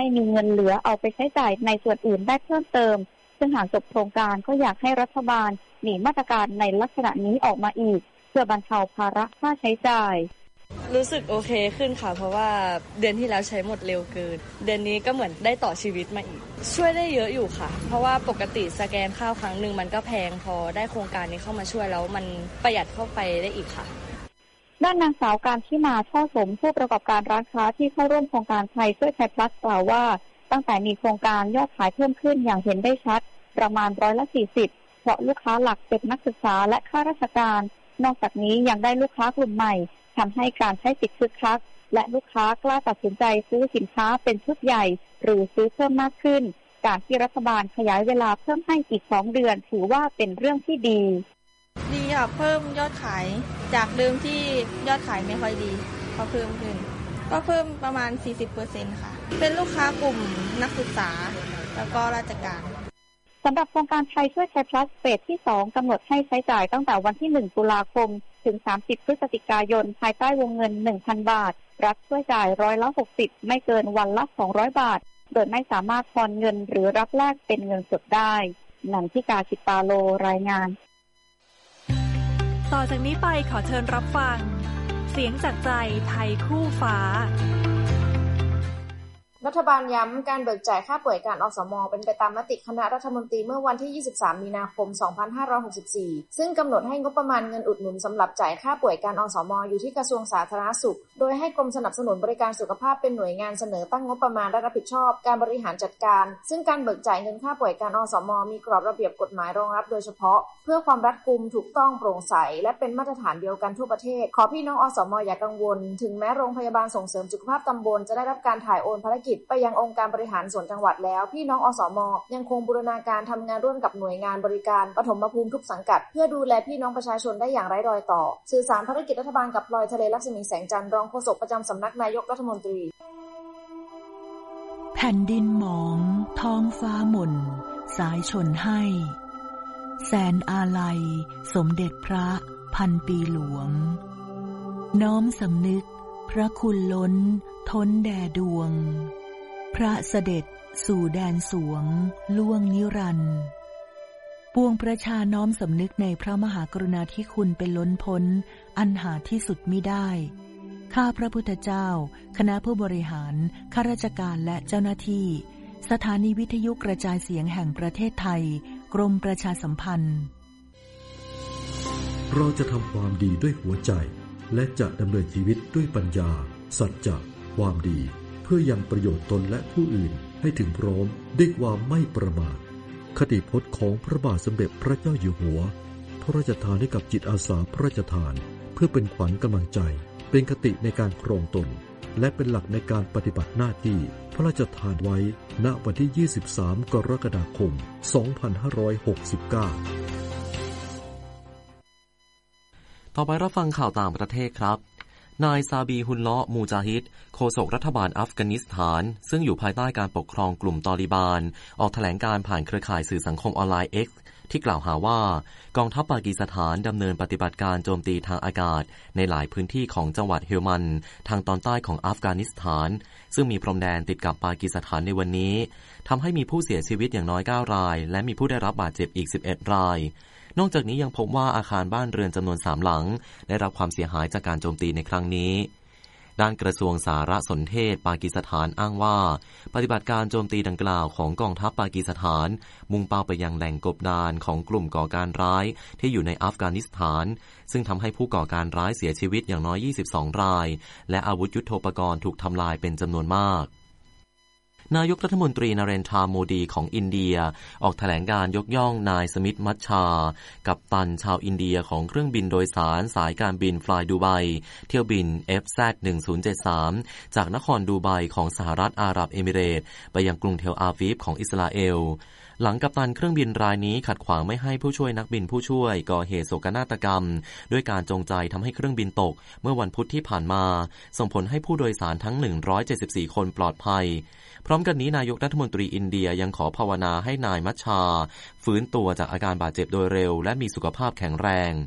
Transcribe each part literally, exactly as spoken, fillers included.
มีเงินเหลือเอาไปใช้จ่ายในส่วนอื่นได้เพิ่มเติมซึ่งหากจบโครงการก็อยากให้รัฐบาลหนีมาตรการในลักษณะนี้ออกมาอีกเพื่อบรรเทาภาระค่าใช้จ่ายรู้สึกโอเคขึ้นค่ะเพราะว่าเดือนที่แล้วใช้หมดเร็วเกินเดือนนี้ก็เหมือนได้ต่อชีวิตมาอีกช่วยได้เยอะอยู่ค่ะเพราะว่าปกติสแกนข้าวครั้งหนึ่งมันก็แพงพอได้โครงการนี้เข้ามาช่วยแล้วมันประหยัดเข้าไปได้อีกค่ะด้านนางสาวการที่มาช่อสมผู้ประกอบการร้านค้าที่เข้าร่วมโครงการไทยช่วยไทยพลัสกล่าวว่าตั้งแต่มีโครงการยอดขายเพิ่มขึ้นอย่างเห็นได้ชัดประมาณร้อยละสี่สิบเพราะลูกค้าหลักเป็นนักศึกษาและข้าราชการนอกจากนี้ยังได้ลูกค้ากลุ่มใหม่ทำให้การใช้สิทธิ์คึกคักและลูกค้ากล้าตัดสินใจซื้อสินค้าเป็นชุดใหญ่หรือซื้อเพิ่มมากขึ้นการที่รัฐบาลขยายเวลาเพิ่มให้อีกสองเดือนถือว่าเป็นเรื่องที่ดีดีค่ะเพิ่มยอดขายจากเดิมที่ยอดขายไม่ค่อยดีก็เพิ่มขึ้นก็เพิ่มประมาณ สี่สิบเปอร์เซ็นต์ ค่ะเป็นลูกค้ากลุ่มนักศึกษาแล้วก็ราชการสำหรับโครงการไทยช่วยไทยพลัสเฟสที่สองกำหนดให้ใช้จ่ายตั้งแต่วันที่หนึ่งตุลาคมถึงสามสิบพฤศจิกายนภายใต้วงเงิน หนึ่งพัน บาทรัฐช่วยจ่ายร้อยละหกสิบไม่เกินวันละสองร้อยบาทโดยไม่สามารถทอนเงินหรือรับแลกเป็นเงินสดได้นันทิกา จิตตาโลรายงานต่อจากนี้ไปขอเชิญรับฟังเสียงจากใจไทยคู่ฟ้ารัฐบาลย้ำการเบิกจ่ายค่าป่วยการอสม.เป็นไปตามมติคณะรัฐมนตรีเมื่อวันที่ยี่สิบสามมีนาคมสองพันห้าร้อยหกสิบสี่ซึ่งกำหนดให้งบประมาณเงินอุดหนุนสำหรับจ่ายค่าป่วยการอสม.อยู่ที่กระทรวงสาธารณสุขโดยให้กรมสนับสนุนบริการสุขภาพเป็นหน่วยงานเสนอตั้งงบประมาณและรับผิดชอบการบริหารจัดการซึ่งการเบิกจ่ายเงินค่าป่วยการอสม.มีกรอบระเบียบกฎหมายรองรับโดยเฉพาะเพื่อความรัดกุมถูกต้องโปร่งใสและเป็นมาตรฐานเดียวกันทั่วประเทศขอพี่น้องอสม.อย่ากังวลถึงแม้โรงพยาบาลส่งเสริมสุขภาพตำบลจะได้รับการถ่ายโอนภารกิจไปยังองค์การบริหารส่วนจังหวัดแล้วพี่น้องอสม.ยังคงบูรณาการทำงานร่วมกับหน่วยงานบริการปฐมภูมิทุกสังกัดเพื่อดูแลพี่น้องประชาชนได้อย่างไร้รอยต่อสื่อสารภารกิจรัฐบาลกับพลอยทะเลลักษมีแสงจันทร์รองโฆษกประจำสำนักนายกรัฐมนตรีแผ่นดินหมองท้องฟ้าหม่นสายชนให้แสนอาลัยสมเด็จพระพันปีหลวงน้อมสำนึกพระคุณล้นท้นแด่ดวงพระเสด็จสู่แดนสวงล่วงนิรันดร์ปวงประชาน้อมสำนึกในพระมหากรุณาธิคุณเป็นล้นพ้นอันหาที่สุดมิได้ข้าพระพุทธเจ้าคณะผู้บริหารข้าราชการและเจ้าหน้าที่สถานีวิทยุกระจายเสียงแห่งประเทศไทยกรมประชาสัมพันธ์เราจะทำความดีด้วยหัวใจและจะดำเนินชีวิตด้วยปัญญาสัจจะความดีเพื่อยังประโยชน์ตนและผู้อื่นให้ถึงพร้อมด้วยความไม่ประมาทคติพจน์ของพระบาทสมเด็จพระเจ้าอยู่หัวพระราชทานให้กับจิตอาสาพระราชทานเพื่อเป็นขวัญกำลังใจเป็นคติในการครองตนและเป็นหลักในการปฏิบัติหน้าที่พระราชทานไว้ณวันที่ยี่สิบสามกรกฎาคมสองพันห้าร้อยหกสิบเก้าต่อไปรับฟังข่าวต่างประเทศครับนายซาบีฮุลเลาะห์มูจาฮิดโฆษกรัฐบาลอัฟกานิสถานซึ่งอยู่ภายใต้การปกครองกลุ่มตอลิบานออกแถลงการผ่านเครือข่ายสื่อสังคมออนไลน์ X ที่กล่าวหาว่ากองทัพปากีสถานดำเนินปฏิบัติการโจมตีทางอากาศในหลายพื้นที่ของจังหวัดเฮลมันด์ทางตอนใต้ของอัฟกานิสถานซึ่งมีพรมแดนติดกับปากีสถานในวันนี้ทำให้มีผู้เสียชีวิตอย่างน้อยเก้ารายและมีผู้ได้รับบาดเจ็บอีกสิบเอ็ดรายนอกจากนี้ยังพบว่าอาคารบ้านเรือนจำนวนสามหลังได้รับความเสียหายจากการโจมตีในครั้งนี้ด้านกระทรวงสารสนเทศปากีสถานอ้างว่าปฏิบัติการโจมตีดังกล่าวของกองทัพปากีสถานมุ่งเป้าไปยังแหล่งกบดานของกลุ่มก่อการร้ายที่อยู่ในอัฟกานิสถานซึ่งทำให้ผู้ก่อการร้ายเสียชีวิตอย่างน้อยยี่สิบสองรายและอาวุธยุทโธปกรณ์ถูกทำลายเป็นจำนวนมากนายกรัฐมนตรีนเรนทราโมดีของอินเดียออกแถลงการยกย่องนายสมิธมัชชากัปตันชาวอินเดียของเครื่องบินโดยสารสายการบินฟลายดูไบเที่ยวบิน เอฟ แซด หนึ่งศูนย์เจ็ดสาม จากนครดูไบของสหรัฐอาหรับเอมิเรตส์ไปยังกรุงเทลอาวีฟของอิสราเอลหลังกัปตันเครื่องบินรายนี้ขัดขวางไม่ให้ผู้ช่วยนักบินผู้ช่วยก่อเหตุโศกนาฏกรรมด้วยการจงใจทำให้เครื่องบินตกเมื่อวันพุธที่ผ่านมาส่งผลให้ผู้โดยสารทั้งหนึ่งร้อยเจ็ดสิบสี่คนปลอดภัยพร้อมกันนี้นายกรัฐมนตรีอินเดียยังขอภาวนาให้นายมัชชาฟื้นตัวจากอาการบาดเจ็บโดยเร็วและมีสุขภาพแข็งแรง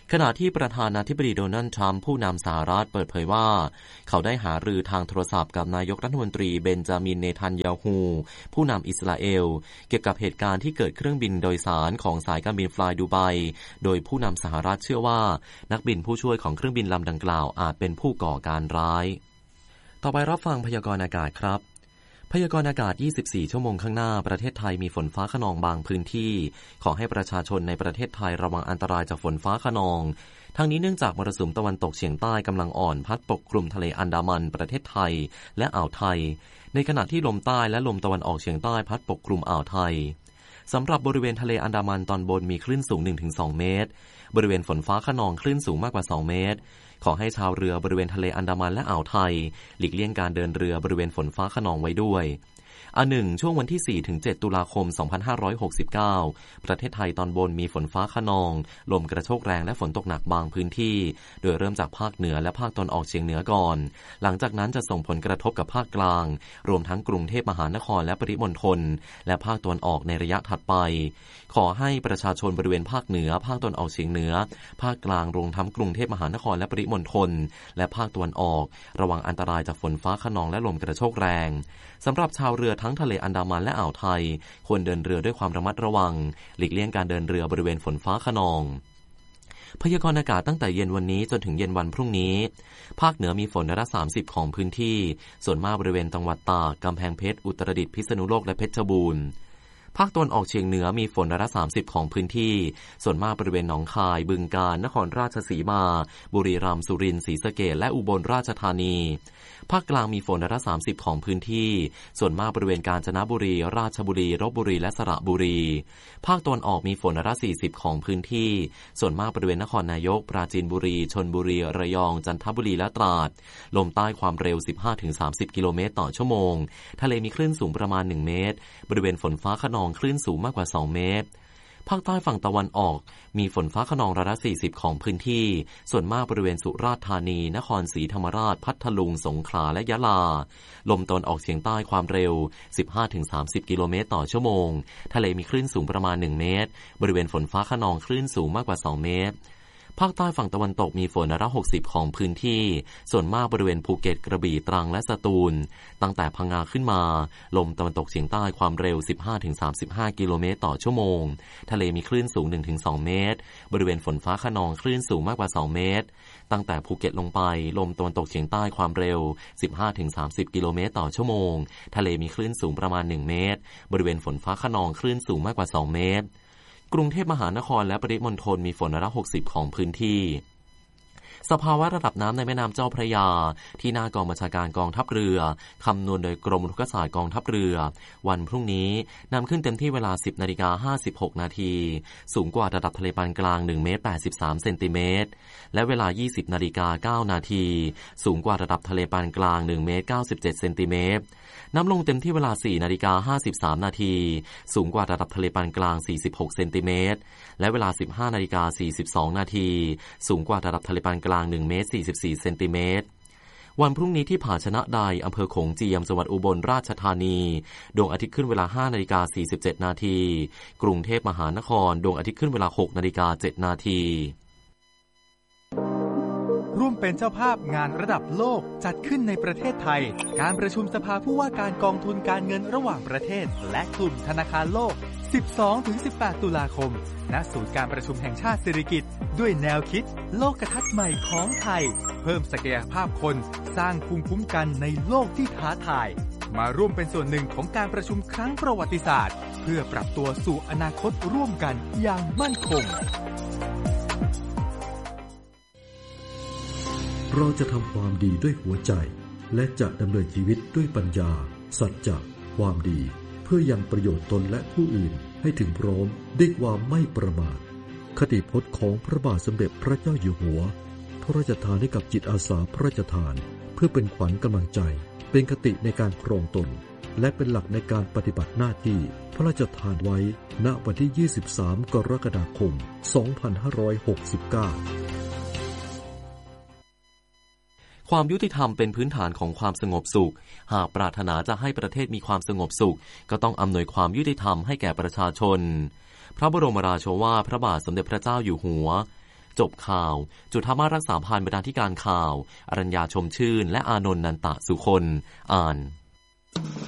ขณะที่ประธานาธิบดีโดนัลด์ทรัมป์ผู้นำสหรัฐเปิดเผยว่าเขาได้หารือทางโทรศัพท์กับนายกรัฐมนตรีเบนจามินเนทันยาฮูผู้นำอิสราเอลเกี่ยวกับเหตุการณ์ที่เกิดเครื่องบินโดยสารของสายการบินฟลายดูไบโดยผู้นำสหรัฐเชื่อว่านักบินผู้ช่วยของเครื่องบินลำดังกล่าวอาจเป็นผู้ก่อการร้ายต่อไปรับฟังพยากรณ์อากาศครับพยากรณ์อากาศยี่สิบสี่ชั่วโมงข้างหน้าประเทศไทยมีฝนฟ้าคะนองบางพื้นที่ขอให้ประชาชนในประเทศไทยระวังอันตรายจากฝนฟ้าคะนองทั้งนี้เนื่องจากมรสุมตะวันตกเฉียงใต้กำลังอ่อนพัดปกคลุมทะเลอันดามันประเทศไทยและอ่าวไทยในขณะที่ลมใต้และลมตะวันออกเฉียงใต้พัดปกคลุมอ่าวไทยสำหรับบริเวณทะเลอันดามันตอนบนมีคลื่นสูง หนึ่งถึงสอง เมตรบริเวณฝนฟ้าคะนองคลื่นสูงมากกว่าสองเมตรขอให้ชาวเรือบริเวณทะเลอันดามันและอ่าวไทยหลีกเลี่ยงการเดินเรือบริเวณฝนฟ้าคะนองไว้ด้วยอันหนึ่งช่วงวันที่ สี่ถึงเจ็ด ตุลาคม สองพันห้าร้อยหกสิบเก้าประเทศไทยตอนบนมีฝนฟ้าคะนองลมกระโชกแรงและฝนตกหนักบางพื้นที่โดยเริ่มจากภาคเหนือและภาคตะวันออกเฉียงเหนือก่อนหลังจากนั้นจะส่งผลกระทบกับภาคกลางรวมทั้งกรุงเทพมหานครและปริมณฑลและภาคตะวันออกในระยะถัดไปขอให้ประชาชนบริเวณภาคเหนือภาคตะวันออกเฉียงเหนือภาคกลางรวมทั้งกรุงเทพมหานครและปริมณฑลและภาคตะวันออกระวังอันตรายจากฝนฟ้าคะนองและลมกระโชกแรงสำหรับชาวเรือทั้งทะเลอันดามันและอ่าวไทยควรเดินเรือด้วยความระมัดระวังหลีกเลี่ยงการเดินเรือบริเวณฝนฟ้าคะนองพยากรณ์อากาศตั้งแต่เย็นวันนี้จนถึงเย็นวันพรุ่งนี้ภาคเหนือมีฝนร้อยละสามสิบของพื้นที่ส่วนมากบริเวณจังหวัดตากกำแพงเพชรอุตรดิตถ์พิษณุโลกและเพชรบูรณ์ภาคตะวันออกเฉียงเหนือมีฝนร้อยละสามสิบของพื้นที่ส่วนมากบริเวณหนองคายบึงกาฬนครราชสีมาบุรีรัมย์สุรินทร์ศรีสะเกษและอุบลราชธานีภาคกลางมีฝนร้อยละสามสิบของพื้นที่ส่วนมากบริเวณกาญจนบุรีราชบุรีลพบุรีและสระบุรีภาคตะวันออกมีฝนร้อยละสี่สิบของพื้นที่ส่วนมากบริเวณนครนายกปราจีนบุรีชลบุรีระยองจันทบุรีและตราดลมใต้ความเร็ว สิบห้าถึงสามสิบ กิโลเมตรต่อชั่วโมงทะเลมีคลื่นสูงประมาณหนึ่งเมตรบริเวณฝนฟ้าคะนองคลื่นสูงมากกว่าสองเมตรภาคใต้ฝั่งตะวันออกมีฝนฟ้าคะนองร้อยละสี่สิบของพื้นที่ส่วนมากบริเวณสุราษฎร์ธานีนครศรีธรรมราชพัทลุงสงขลาและยะลาลมตะวันออกเฉียงใต้ความเร็ว สิบห้าถึงสามสิบ กิโลเมตรต่อชั่วโมงทะเลมีคลื่นสูงประมาณหนึ่งเมตรบริเวณฝนฟ้าคะนองคลื่นสูงมากกว่าสองเมตรภาคใต้ฝั่งตะวันตกมีฝนร้อยละหกสิบของพื้นที่ส่วนมากบริเวณภูเก็ตกระบี่ตรังและสตูลตั้งแต่พังงาขึ้นมาลมตะวันตกเฉียงใต้ความเร็ว สิบห้าถึงสามสิบห้า กิโลเมตรต่อชั่วโมงทะเลมีคลื่นสูง หนึ่งถึงสอง เมตรบริเวณฝนฟ้าคะนองคลื่นสูงมากกว่าสองเมตรตั้งแต่ภูเก็ตลงไปลมตะวันตกเฉียงใต้ความเร็ว สิบห้าถึงสามสิบ กิโลเมตรต่อชั่วโมงทะเลมีคลื่นสูงประมาณหนึ่งเมตรบริเวณฝนฟ้าคะนองคลื่นสูงมากกว่าสองเมตรกรุงเทพมหานครและปริมณฑลมีฝนร้อยละหกสิบของพื้นที่สภาวะระดับน้ำในแม่น้ำเจ้าพระยาที่หน้ากองบัญชาการกองทัพเรือคำนวณโดยกรมอุทกศาสตร์กองทัพเรือวันพรุ่งนี้นำขึ้นเต็มที่เวลา สิบนาฬิกาห้าสิบหกนาทีสูงกว่าระดับทะเลปานกลางหนึ่งเมตรแปดสิบสามเซนติเมตรและเวลา ยี่สิบนาฬิกาเก้านาทีสูงกว่าระดับทะเลปานกลางหนึ่งเมตรเก้าสิบเจ็ดเซนติเมตรน้ำลงเต็มที่เวลา สี่นาฬิกาห้าสิบสามนาทีสูงกว่าระดับทะเลปานกลางสี่สิบหกเซนติเมตรและเวลา สิบห้านาฬิกาสี่สิบสองนาทีสูงกว่าระดับทะเลปานกลางหนึ่งเมตรสี่สิบสี่เซนติเมตรวันพรุ่งนี้ที่ผาชนะไดอำเภอโขงเจียมจังหวัดอุบลราชธานีดวงอาทิตย์ขึ้นเวลา ห้านาฬิกาสี่สิบเจ็ดนาทีกรุงเทพมหานครดวงอาทิตย์ขึ้นเวลา หกนาฬิกาเจ็ดนาทีร่วมเป็นเจ้าภาพงานระดับโลกจัดขึ้นในประเทศไทยการประชุมสภาผู้ว่าการกองทุนการเงินระหว่างประเทศและกลุ่มธนาคารโลก สิบสองถึงสิบแปด ตุลาคมณศูนย์การประชุมแห่งชาติสิริกิติ์ด้วยแนวคิดโลกทัศน์ใหม่ของไทยเพิ่มศักยภาพคนสร้างภูมิคุ้มกันในโลกที่ท้าทายมาร่วมเป็นส่วนหนึ่งของการประชุมครั้งประวัติศาสตร์เพื่อปรับตัวสู่อนาคตร่วมกันอย่างมั่นคงเราจะทำความดีด้วยหัวใจและจะดำเนินชีวิตด้วยปัญญาสัจจะความดีเพื่อยังประโยชน์ตนและผู้อื่นให้ถึงพร้อมด้วยความไม่ประมาทคติพจน์ของพระบาทสมเด็จพระเจ้าอยู่หัวพระราชทานให้กับจิตอาสาพระราชทานเพื่อเป็นขวัญกำลังใจเป็นคติในการครองตนและเป็นหลักในการปฏิบัติหน้าที่พระราชทานไว้ณวันที่ยี่สิบสามกรกฎาคมสองพันห้าร้อยหกสิบเก้าความยุติธรรมเป็นพื้นฐานของความสงบสุขหากปรารถนาจะให้ประเทศมีความสงบสุขก็ต้องอำนวยความยุติธรรมให้แก่ประชาชนพระบรมราโชวาทพระบาทสมเด็จพระเจ้าอยู่หัวจบข่าวจุฑามาสรักษาพันธ์บรรณาธิการข่าวอรัญญาชมชื่นและอานนท์นันตะสุคนอ่าน